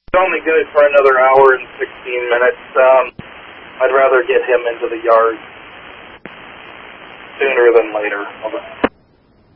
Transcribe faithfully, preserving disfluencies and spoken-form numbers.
only good for another hour and sixteen minutes. Um, I'd rather get him into the yard sooner than later.